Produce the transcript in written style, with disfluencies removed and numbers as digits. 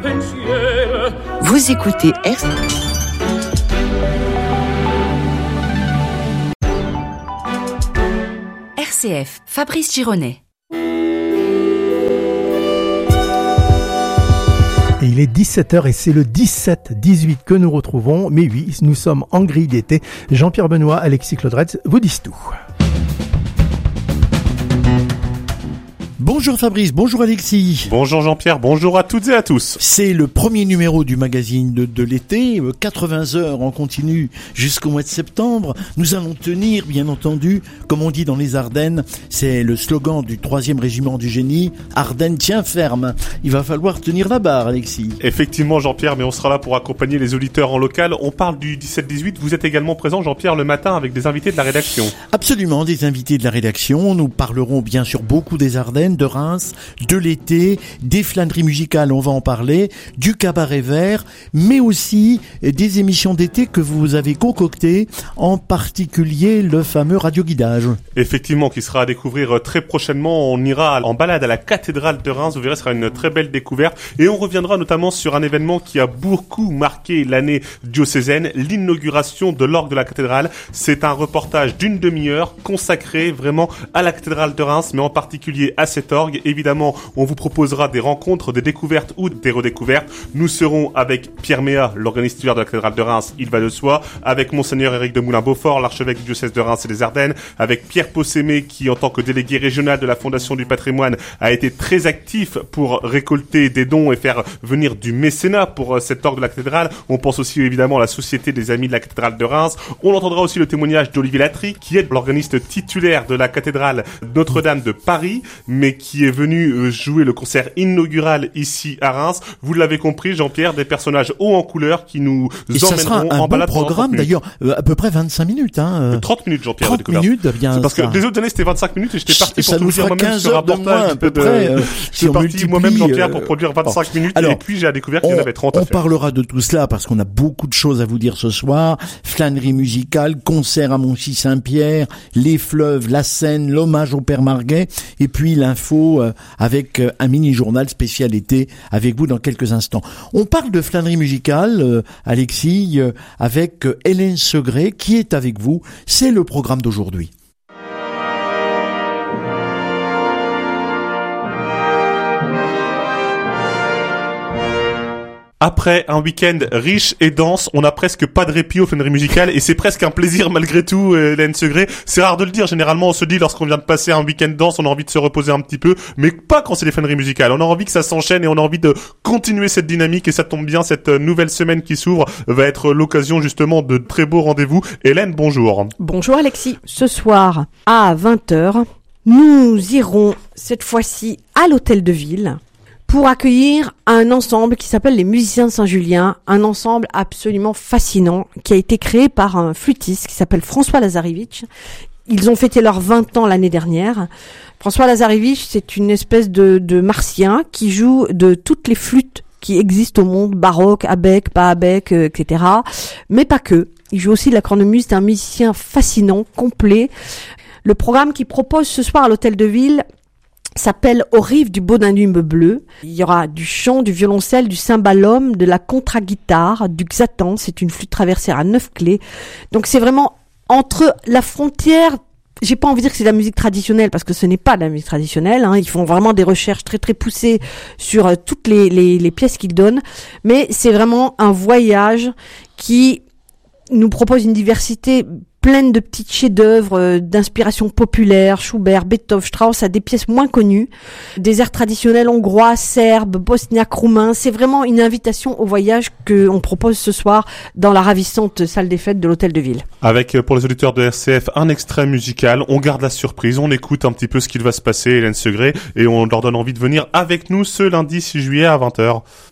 Vous écoutez RCF, Fabrice Gironet. Et il est 17h et c'est le 17-18 que nous retrouvons. Mais oui, nous sommes en grille d'été. Jean-Pierre Benoît, Alexis Claudretz vous disent tout. Bonjour Fabrice, bonjour Alexis. Bonjour Jean-Pierre, bonjour à toutes et à tous. C'est le premier numéro du magazine de l'été, 80 heures en continu jusqu'au mois de septembre. Nous allons tenir, bien entendu, comme on dit dans les Ardennes, c'est le slogan du 3e régiment du génie, Ardennes tient ferme. Il va falloir tenir la barre, Alexis. Effectivement Jean-Pierre, mais on sera là pour accompagner les auditeurs en local. On parle du 17-18, vous êtes également présent Jean-Pierre le matin avec des invités de la rédaction. Absolument, des invités de la rédaction. Nous parlerons bien sûr beaucoup des Ardennes, de Reims, de l'été, des flâneries musicales, on va en parler, du cabaret vert, mais aussi des émissions d'été que vous avez concoctées, en particulier le fameux radioguidage. Effectivement, qui sera à découvrir très prochainement. On ira en balade à la cathédrale de Reims, vous verrez, ce sera une très belle découverte. Et on reviendra notamment sur un événement qui a beaucoup marqué l'année diocésaine, l'inauguration de l'orgue de la cathédrale. C'est un reportage d'une demi-heure consacré vraiment à la cathédrale de Reims, mais en particulier à cet orgue. Évidemment, on vous proposera des rencontres, des découvertes ou des redécouvertes. Nous serons avec Pierre Méat, l'organiste titulaire de la cathédrale de Reims, il va de soi, avec Monseigneur Éric de Moulin-Beaufort, l'archevêque du diocèse de Reims et des Ardennes, avec Pierre Possémé, qui en tant que délégué régional de la Fondation du Patrimoine a été très actif pour récolter des dons et faire venir du mécénat pour cet orgue de la cathédrale. On pense aussi évidemment à la Société des Amis de la cathédrale de Reims. On entendra aussi le témoignage d'Olivier Latry, qui est l'organiste titulaire de la cathédrale Notre-Dame de Paris, mais qui est venu jouer le concert inaugural ici à Reims. Vous l'avez compris, Jean-Pierre, des personnages hauts en couleur qui nous emmèneront en balade. Et ça sera un bon programme d'ailleurs, à peu près 25 minutes. 30 minutes, Jean-Pierre. 30 minutes, bien. C'est parce que les autres années c'était 25 minutes et j'étais parti pour produire moi-même ce reportage. Si on parti moi-même, Jean-Pierre, pour produire 25 minutes. Alors, et puis j'ai découvert qu'il y en avait 30 à faire. On parlera de tout cela parce qu'on a beaucoup de choses à vous dire ce soir. Flânerie musicale, concert à Monchy-Saint-Pierre, les fleuves, la Seine, l'hommage au Père Marguet et puis l'info avec un mini-journal spécial été avec vous dans quelques instants. On parle de flânerie musicale, Alexis, avec Hélène Segré qui est avec vous. C'est le programme d'aujourd'hui. Après un week-end riche et dense, on n'a presque pas de répit aux flâneries musicales et c'est presque un plaisir malgré tout, Hélène Segré. C'est rare de le dire, généralement on se dit lorsqu'on vient de passer un week-end dense, on a envie de se reposer un petit peu, mais pas quand c'est les flâneries musicales. On a envie que ça s'enchaîne et on a envie de continuer cette dynamique et ça tombe bien, cette nouvelle semaine qui s'ouvre va être l'occasion justement de très beaux rendez-vous. Hélène, bonjour. Bonjour Alexis. Ce soir à 20h, nous irons cette fois-ci à l'Hôtel de Ville pour accueillir un ensemble qui s'appelle les Musiciens de Saint-Julien, un ensemble absolument fascinant qui a été créé par un flûtiste qui s'appelle François Lazarevitch. Ils ont fêté leurs 20 ans l'année dernière. François Lazarevitch, c'est une espèce de martien qui joue de toutes les flûtes qui existent au monde, baroque, à bec, pas à bec, etc. Mais pas que. Il joue aussi de la cornemuse, c'est un musicien fascinant, complet. Le programme qu'il propose ce soir à l'Hôtel de Ville s'appelle Aux rives du beau Danube bleu. Il y aura du chant, du violoncelle, du cymbalum, de la contre-guitare, du xathan, c'est une flûte traversière à 9 clés. Donc c'est vraiment entre la frontière, j'ai pas envie de dire que c'est de la musique traditionnelle parce que ce n'est pas de la musique traditionnelle, hein. Ils font vraiment des recherches très très poussées sur toutes les pièces qu'ils donnent, mais c'est vraiment un voyage qui nous propose une diversité pleine de petits chefs-d'œuvre d'inspiration populaire, Schubert, Beethoven, Strauss, à des pièces moins connues, des airs traditionnels hongrois, serbes, bosniaques, roumains. C'est vraiment une invitation au voyage qu'on propose ce soir dans la ravissante salle des fêtes de l'Hôtel de Ville. Avec, pour les auditeurs de RCF, un extrait musical. On garde la surprise, on écoute un petit peu ce qu'il va se passer, Hélène Segré, et on leur donne envie de venir avec nous ce lundi 6 juillet à 20h.